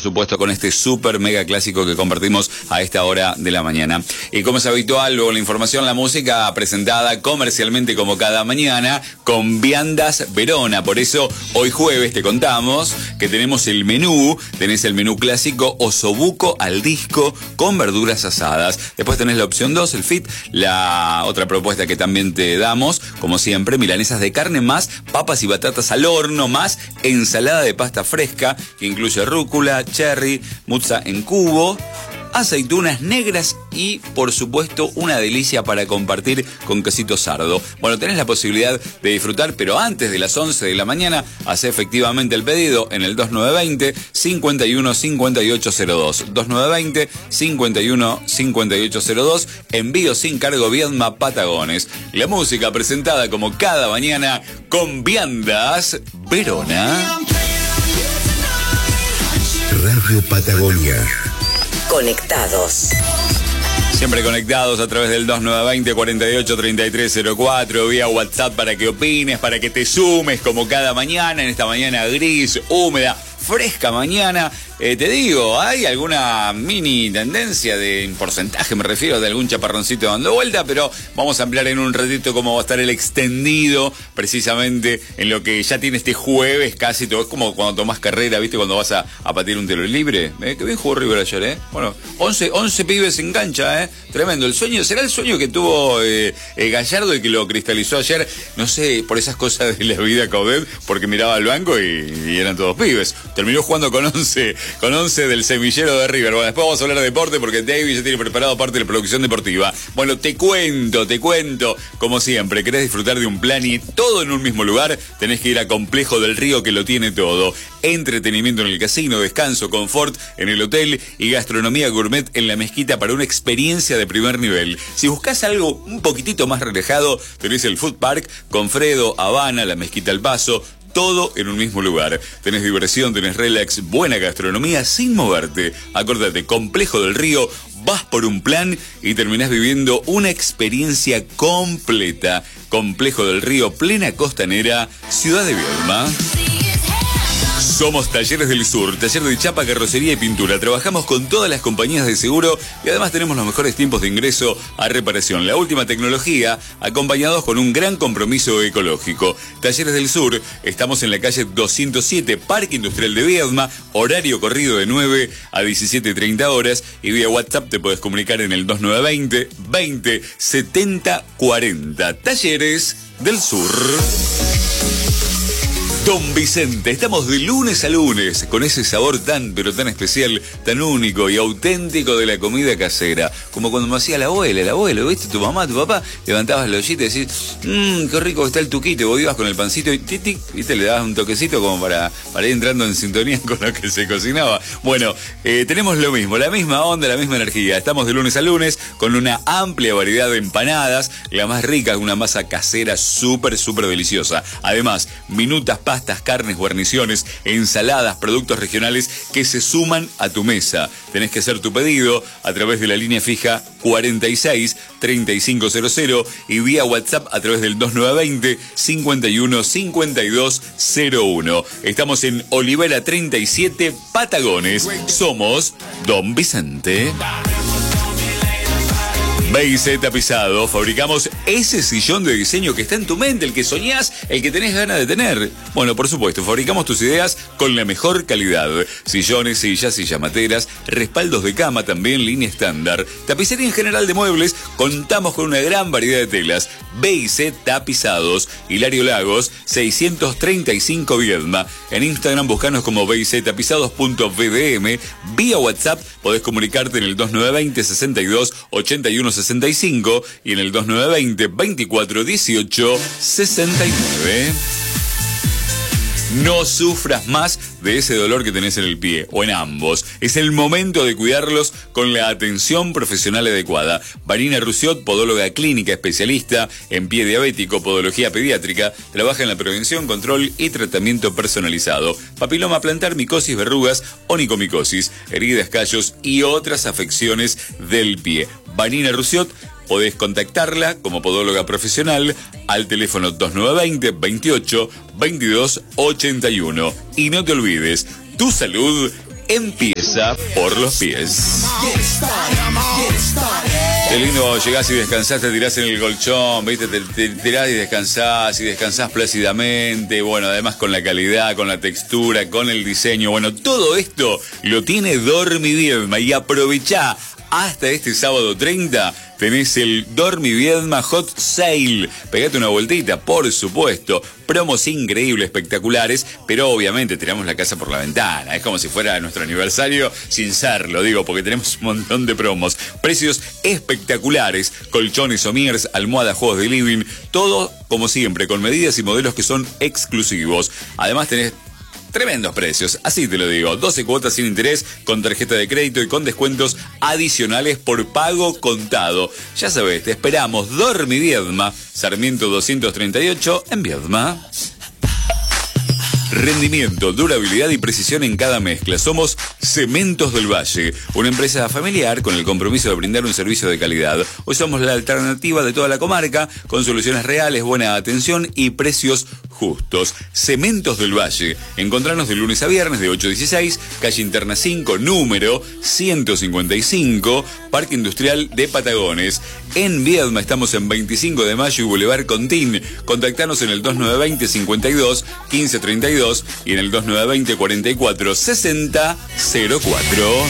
supuesto, con este súper mega clásico que compartimos a esta hora de la mañana. Y como es habitual, luego la información, la música presentada comercialmente como cada mañana con Viandas Verona. Por eso, hoy jueves te contamos que tenemos el menú. Tenés el menú clásico osobuco al disco con verduras asadas. Después tenés la opción 2, el fit. La otra propuesta que también te damos, como siempre, milanesas de carne más papas y batatas al horno más ensalada de pasta fresca que incluye rúcula, cherry, mozza en cubo, aceitunas negras y, por supuesto, una delicia para compartir con quesito sardo. Bueno, tenés la posibilidad de disfrutar, pero antes de las 11 de la mañana, hacé efectivamente el pedido en el 2920-515802. 2920-515802. Envío sin cargo Viedma Patagones. La música presentada como cada mañana con Viandas Verona. Radio Patagonia. Conectados. Siempre conectados a través del 2920-483304, vía WhatsApp para que opines, para que te sumes como cada mañana, en esta mañana gris, húmeda, fresca mañana. Te digo, hay alguna mini tendencia en porcentaje, me refiero, de algún chaparroncito dando vuelta, pero vamos a ampliar en un ratito cómo va a estar el extendido, precisamente en lo que ya tiene este jueves casi. Es como cuando tomás carrera, ¿viste? Cuando vas a patear un tiro libre. Que bien jugó River ayer, Bueno, 11 pibes en cancha, Tremendo. El sueño, ¿será el sueño que tuvo Gallardo y que lo cristalizó ayer? No sé, por esas cosas de la vida Caudet, porque miraba al banco y eran todos pibes. Terminó jugando con 11 del semillero de River. Bueno, después vamos a hablar de deporte porque David ya tiene preparado parte de la producción deportiva. Bueno, te cuento, como siempre, querés disfrutar de un plan y todo en un mismo lugar, tenés que ir a Complejo del Río, que lo tiene todo. Entretenimiento en el casino, descanso, confort en el hotel y gastronomía gourmet en la mezquita para una experiencia de primer nivel. Si buscas algo un poquitito más relajado, tenés el Food Park con Fredo, Habana, la Mezquita al Paso. Todo en un mismo lugar. Tenés diversión, tenés relax, buena gastronomía sin moverte. Acordate, Complejo del Río, vas por un plan y terminás viviendo una experiencia completa. Complejo del Río, plena costanera, ciudad de Viedma. Somos Talleres del Sur, taller de chapa, carrocería y pintura. Trabajamos con todas las compañías de seguro y además tenemos los mejores tiempos de ingreso a reparación. La última tecnología, acompañados con un gran compromiso ecológico. Talleres del Sur, estamos en la calle 207, Parque Industrial de Viedma, horario corrido de 9 a 17:30 horas y vía WhatsApp te podés comunicar en el 2920 20 70 40. Talleres del Sur. Don Vicente, estamos de lunes a lunes con ese sabor tan, pero tan especial, tan único y auténtico de la comida casera. Como cuando me hacía el abuelo, ¿viste? Tu mamá, tu papá, levantabas la ollita y decís, qué rico está el tuquito. Vos ibas con el pancito y tic, ¿viste? Le dabas un toquecito como para ir entrando en sintonía con lo que se cocinaba. Bueno, tenemos lo mismo, la misma onda, la misma energía. Estamos de lunes a lunes con una amplia variedad de empanadas, la más rica, una masa casera súper deliciosa. Además, minutas, pastas, carnes, guarniciones, ensaladas, productos regionales que se suman a tu mesa. Tenés que hacer tu pedido a través de la línea fija 46 3500 y vía WhatsApp a través del 2920 51 52 01. Estamos en Olivera 37, Patagones. Somos Don Vicente. B&Z Tapizado, fabricamos ese sillón de diseño que está en tu mente, el que soñás, el que tenés ganas de tener. Bueno, por supuesto, fabricamos tus ideas con la mejor calidad. Sillones, sillas, materas, respaldos de cama, también línea estándar. Tapicería en general de muebles, contamos con una gran variedad de telas. B&Z Tapizados, Hilario Lagos, 635 Viedma. En Instagram buscanos como bztapizados.vdm. Vía WhatsApp podés comunicarte en el 2920 62 81 65 y en el 2920 24 18 69. No sufras más de ese dolor que tenés en el pie o en ambos. Es el momento de cuidarlos con la atención profesional adecuada. Vanina Rusiot, podóloga clínica especialista en pie diabético, podología pediátrica, trabaja en la prevención, control y tratamiento personalizado. Papiloma plantar, micosis, verrugas, onicomicosis, heridas, callos y otras afecciones del pie. Vanina Rusiot, podés contactarla como podóloga profesional al teléfono 2920 28 22 81. Y no te olvides, tu salud empieza por los pies. Qué lindo, llegás y descansás, te tirás en el colchón, ¿viste? Te tirás y descansás plácidamente. Bueno, además con la calidad, con la textura, con el diseño. Bueno, todo esto lo tiene Dormiviedma y aprovechá. Hasta este sábado 30 tenés el Dormiviedma Hot Sale. Pegate una vueltita, por supuesto. Promos increíbles, espectaculares, pero obviamente tiramos la casa por la ventana. Es como si fuera nuestro aniversario sin serlo, digo, porque tenemos un montón de promos. Precios espectaculares, colchones, somiers, almohadas, juegos de living, todo como siempre, con medidas y modelos que son exclusivos. Además tenés tremendos precios, así te lo digo. 12 cuotas sin interés, con tarjeta de crédito y con descuentos adicionales por pago contado. Ya sabes, te esperamos. Dormiviedma, Sarmiento 238 en Viedma. Rendimiento, durabilidad y precisión en cada mezcla. Somos Cementos del Valle, una empresa familiar con el compromiso de brindar un servicio de calidad. Hoy somos la alternativa de toda la comarca, con soluciones reales, buena atención y precios justos. Cementos del Valle. Encontrarnos de lunes a viernes de 8 a 16, calle Interna 5, número 155, Parque Industrial de Patagones. En Viedma estamos en 25 de mayo y Boulevard Contín. Contactanos en el 2920 52 15 32 y en el 2920 44 60 04.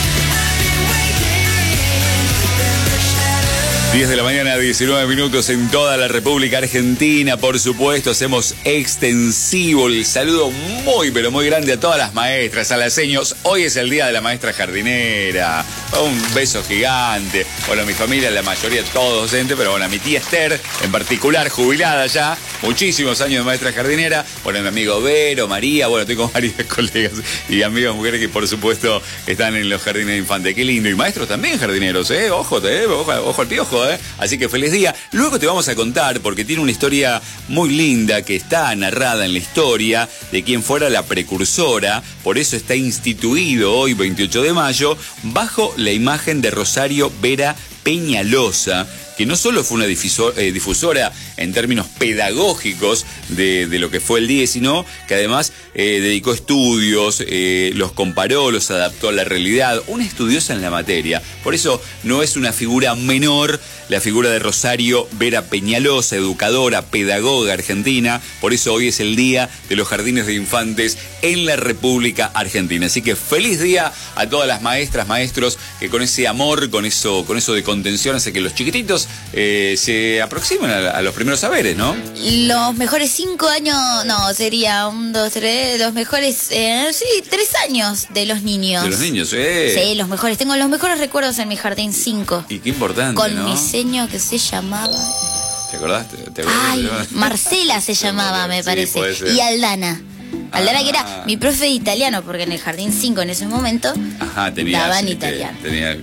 10 de la mañana, 19 minutos en toda la República Argentina. Por supuesto, hacemos extensivo el saludo muy, pero muy grande a todas las maestras, a las seños. Hoy es el día de la maestra jardinera. Un beso gigante. Bueno, mi familia, la mayoría, todos docentes, pero bueno, mi tía Esther, en particular, jubilada ya, muchísimos años de maestra jardinera. Bueno, mi amigo Vero, María, bueno, tengo varios colegas y amigas mujeres que, por supuesto, están en los jardines de infantes. Qué lindo. Y maestros también jardineros, ojo al piojo. Así que feliz día. Luego te vamos a contar, porque tiene una historia muy linda que está narrada en la historia de quien fuera la precursora. Por eso está instituido hoy, 28 de mayo, bajo la imagen de Rosario Vera Peñalosa, que no solo fue una difusora en términos pedagógicos de lo que fue el día, sino que además dedicó estudios, los comparó, los adaptó a la realidad, una estudiosa en la materia. Por eso no es una figura menor la figura de Rosario Vera Peñalosa, educadora, pedagoga argentina. Por eso hoy es el día de los jardines de infantes en la República Argentina. Así que feliz día a todas las maestras, maestros, que con ese amor, con eso de contención, hace que los chiquititos se aproximen a los primeros saberes, ¿no? Los mejores 5 años, no, sería 1, 2, 3, los mejores, 3 años de los niños. De los niños, Sí, los mejores. Tengo los mejores recuerdos en mi jardín 5. Y qué importante, con ¿no? mi seño que se llamaba... ¿Te acordaste? Ay, Marcela se llamaba, me parece. Puede ser. Y Aldana. Aldana, que era mi profe de italiano, porque en el jardín 5 en ese momento daban italiano.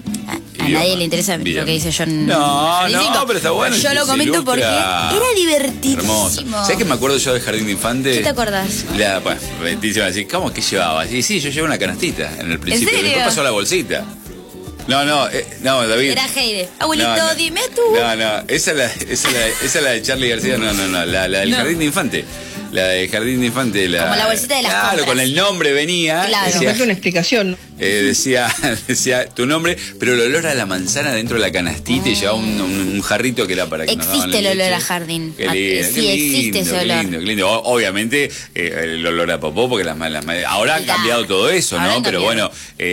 A nadie le interesa lo que dice yo en Jardín 5. Pero está bueno. Yo lo comento porque era divertidísimo. Hermoso. ¿Sabes qué me acuerdo yo del Jardín de Infantes? ¿Qué te acordás? Bueno, te iban a decir, ¿cómo que llevabas? Y sí, yo llevé una canastita en el principio. ¿En serio? Después pasó la bolsita. No, David. Era Heide. Abuelito, dime tú. No, esa es la de Charlie García. No, la del Jardín de Infante. La de Jardín de Infante. Como la bolsita de las compras. Claro, con el nombre venía. Claro. Decía, una explicación. decía tu nombre, pero el olor a la manzana dentro de la canastita y llevaba un jarrito que era para que nos daban Existe el leche. olor a jardín. Qué lindo, Sí, existe ese olor. Qué lindo. Obviamente el olor a popó, porque ahora ha cambiado todo eso, ¿no? Pero bueno,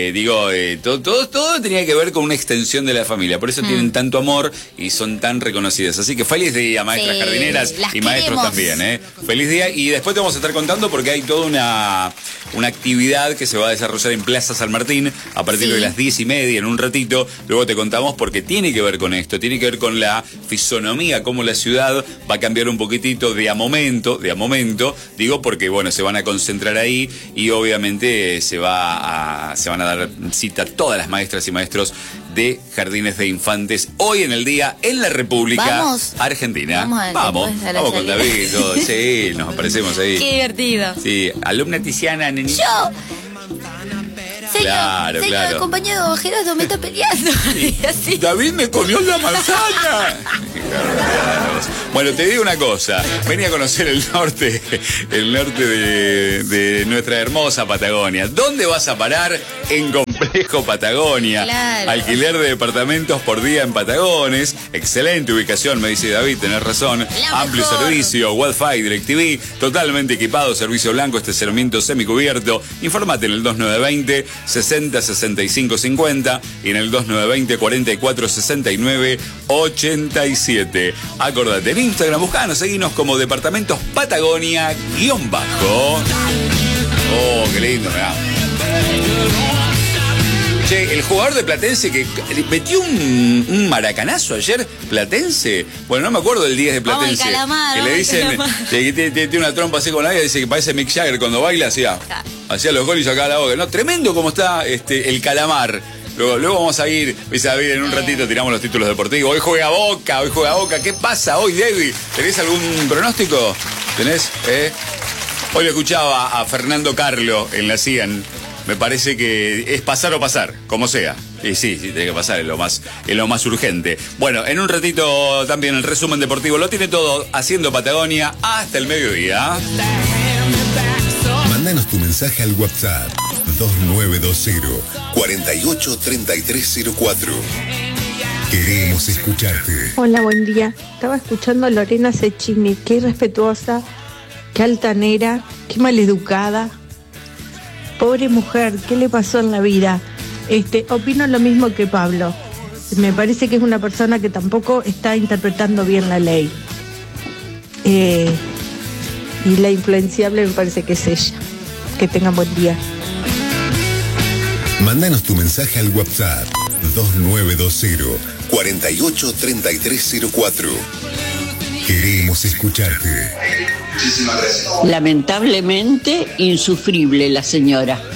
todo tenía que ver con una extensión de la familia. Por eso tienen tanto amor y son tan reconocidas. Así que feliz día, maestras jardineras y maestros también, Feliz día. Y después te vamos a estar contando porque hay toda una actividad que se va a desarrollar en Plaza San Martín a partir de las 10:30 en un ratito. Luego te contamos porque tiene que ver con esto, tiene que ver con la fisonomía, cómo la ciudad va a cambiar un poquitito de a momento, digo porque bueno, se van a concentrar ahí y obviamente se van a dar cita todas las maestras y maestros de jardines de infantes hoy en el día en la República Argentina. Vamos con David, todos, sí, nos aparecemos ahí. Qué divertido. Sí, alumna Tiziana, nenita. Señor, Claro. el compañero Gerardo me está peleando. Sí. Así. David me comió la manzana. Bueno, te digo una cosa. Venía a conocer el norte de nuestra hermosa Patagonia. ¿Dónde vas a parar? En Complejo Patagonia. Claro. Alquiler de departamentos por día en Patagones. Excelente ubicación, me dice David, tenés razón. Amplio servicio, Wi-Fi, DirecTV, totalmente equipado, servicio blanco, estacionamiento semicubierto. Informate en el 2920 60 65 50 y en el 2920 44 69 87. Acordate, en Instagram, buscanos, seguinos como Departamentos Patagonia _ Oh, qué lindo, mirá. Che, el jugador de Platense que metió un maracanazo ayer, Platense. Bueno, no me acuerdo del 10 de Platense. Vamos, Calamar, que le dicen que tiene una trompa así con la vida, dice que parece Mick Jagger cuando baila, hacía los goles y sacaba la boca. No, tremendo como está el Calamar. Luego vamos a ir, dice David, en un ratito tiramos los títulos deportivos. Hoy juega Boca. ¿Qué pasa hoy, David? ¿Tenés algún pronóstico? ¿Tenés? Hoy lo escuchaba a Fernando Carlo en la CIAN. Me parece que es pasar o pasar, como sea. Y sí, tiene que pasar, es lo más urgente. Bueno, en un ratito también el resumen deportivo lo tiene todo haciendo Patagonia hasta el mediodía. Mándanos tu mensaje al WhatsApp 2920 48 3304. Queremos escucharte. Hola, buen día. Estaba escuchando a Lorena Cecchini. Qué irrespetuosa, qué altanera, qué maleducada. Pobre mujer, ¿qué le pasó en la vida? Opino lo mismo que Pablo. Me parece que es una persona que tampoco está interpretando bien la ley. Y la influenciable me parece que es ella. Que tengan buen día. Mándanos tu mensaje al WhatsApp 2920 48 3304. Queremos escucharte. Lamentablemente insufrible la señora.